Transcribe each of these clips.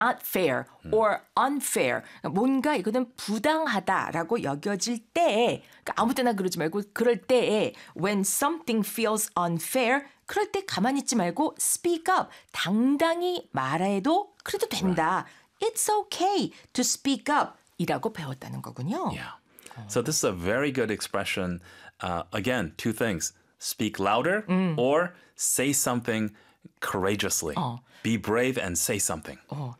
not fair or unfair. 뭔가 이거는 부당하다라고 여겨질 때에 그러니까 아무 때나 그러지 말고 그럴 때에 when something feels unfair 그럴 때 가만히 있지 말고 speak up. 당당히 말해도 그래도 된다. It's okay to speak up 이라고 배웠다는 거군요. Yeah. So this is a very good expression. Again, two things. Speak louder or say something courageously. Be brave and say something.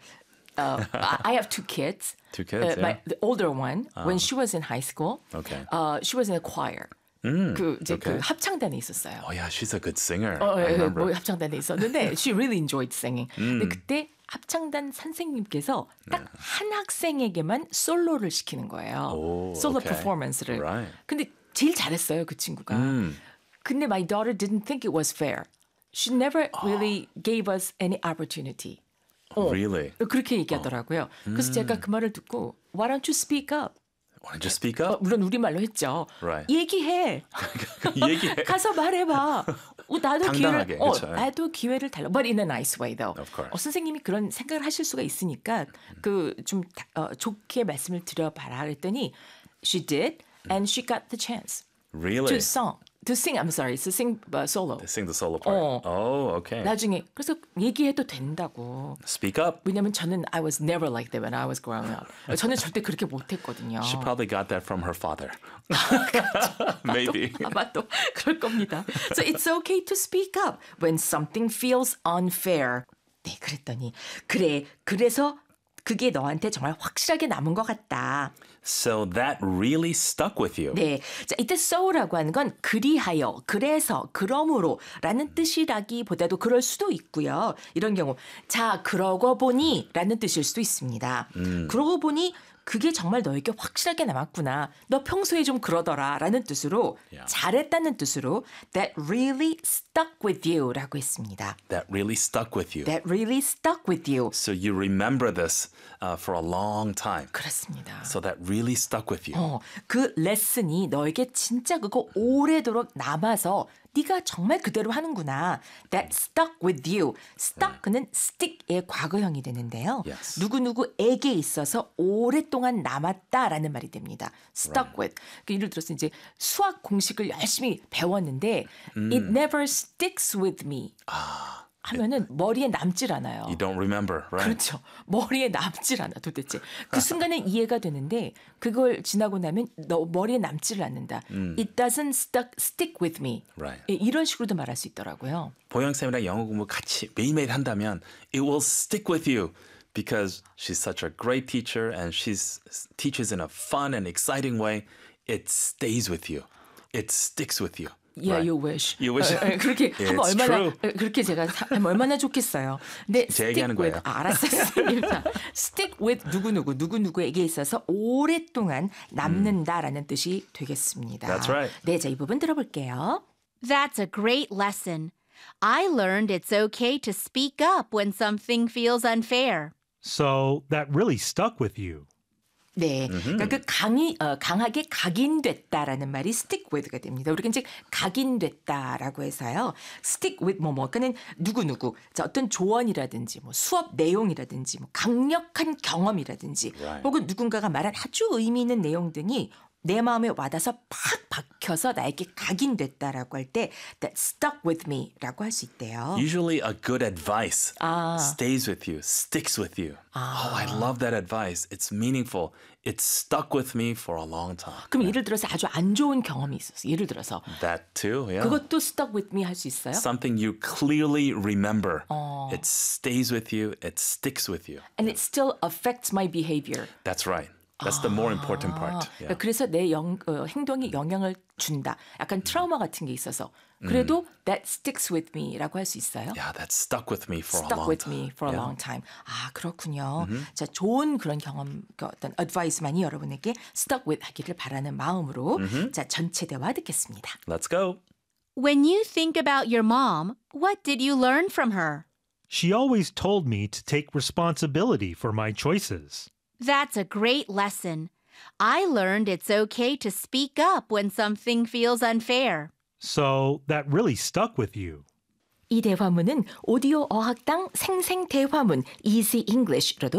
I have two kids. Two kids, The older one, when she was in high school, Okay. She was in a choir. 그 합창단에 있었어요. Oh yeah, she's a good singer. I remember. 뭐 합창단에 있었는데 she really enjoyed singing. 근데 그때 합창단 선생님께서 딱 한 학생에게만 솔로를 시키는 거예요. 솔로 퍼포먼스를. Right. 근데 제일 잘했어요, 그 친구가. 근데 my daughter didn't think it was fair. She never really gave us any opportunity. Really? 그렇게 얘기하더라고요. 그래서 제가 그 말을 듣고 Why don't you speak up? Why don't you speak up? 물론 우리말로 했죠. Right. 얘기해. 얘기해. 가서 말해봐. 나도 당당하게, 기회를, 그쵸? 나도 기회를 달라. But in a nice way, though. Of course. 선생님이 그런 생각을 하실 수가 있으니까 그 좀 좋게 말씀을 드려봐라 그랬더니 she did, and she got the chance Really? to sing. I'm sorry, to sing solo. Sing the solo part. Oh, okay. 나중에 그래서 얘기해도 된다고. Speak up. 왜냐면 저는 I was never like that when I was growing up. 저는 절대 그렇게 못했거든요. She probably got that from her father. Maybe. 아마 또 그럴 겁니다. So it's okay to speak up when something feels unfair. 네, 그랬더니 그래, 그래서 그게 너한테 정말 확실하게 남은 것 같다. So that really stuck with you. 네, 자, 이때 so라고 하는 건 그리하여, 그래서, 그러므로 라는 뜻이라기보다도 그럴 수도 있고요. 이런 경우, 자, 그러고 보니 라는 뜻일 수도 있습니다. 그러고 보니 그게 정말 너에게 확실하게 남았구나. 너 평소에 좀 그러더라 라는 뜻으로 잘했다는 뜻으로 that really stuck with you 라고 했습니다. That really stuck with you. That really stuck with you. So you remember this for a long time. 그렇습니다. So that really stuck with you. 그 레슨이 너에게 진짜 그거 오래도록 남아서 네가 정말 그대로 하는구나. That stuck with you. stuck는 stick의 과거형이 되는데요. Yes. 누구누구에게 있어서 오랫동안 남았다라는 말이 됩니다. stuck with. 그러니까 예를 들어서 이제 수학 공식을 열심히 배웠는데 it never sticks with me. 하면은 머리에 남질 않아요. You don't remember, right? 그렇죠. 머리에 남질 않아 도대체. 그 순간에 이해가 되는데 그걸 지나고 나면 너 머리에 남지를 않는다. It doesn't stick with me. Right. 이런 식으로도 말할 수 있더라고요. 보영쌤이랑 영어 공부 같이 매일매일 한다면 it will stick with you because she's such a great teacher and she teaches in a fun and exciting way. It stays with you. It sticks with you. Yeah, right? you wish. You wish. 그렇게 하면 It's 얼마나 true. 그렇게 제가 하면 얼마나 좋겠어요. 근데 제 stick 얘기하는 with 거예요. 알았어요. stick with 누구누구에게 있어서 오랫동안 남는다라는 뜻이 되겠습니다. That's right. 네, 자, 이 부분 들어볼게요. That's a great lesson. I learned it's okay to speak up when something feels unfair. So that really stuck with you. 네, 그러니까 그 강하게 각인됐다라는 말이 stick with가 됩니다. 우리가 이제 각인됐다라고 해서요. stick with 그러니까는 누구누구, 자, 어떤 조언이라든지 뭐 수업 내용이라든지 뭐 강력한 경험이라든지 Right. 혹은 누군가가 말한 아주 의미 있는 내용 등이 내 마음에 와닿아서 팍 박혀서 나에게 각인됐다라고 할 때 that stuck with me라고 할 수 있대요. Usually a good advice stays with you, sticks with you. Oh, I love that advice. It's meaningful. It stuck with me for a long time. 그럼 예를 들어서 아주 안 좋은 경험이 있었어. 예를 들어서 That too, yeah. 그것도 stuck with me 할 수 있어요? Something you clearly remember. It stays with you. It sticks with you. And it still affects my behavior. That's right. That's the more important part. Yeah. 그래서 내 행동에 영향을 준다. 약간 트라우마 같은 게 있어서. 그래도 that sticks with me라고 할 수 있어요. Yeah, that stuck with me for stuck a long with time. me for a long time. 아, 그렇군요. 자, 좋은 그런 경험, 어떤 advice만이 여러분에게 stuck with 하기를 바라는 마음으로 자, 전체 대화 듣겠습니다. Let's go. When you think about your mom, what did you learn from her? She always told me to take responsibility for my choices. That's a great lesson. I learned it's okay to speak up when something feels unfair. So that really stuck with you. 이 대화문은 오디오 어학당 생생 대화문 Easy English로도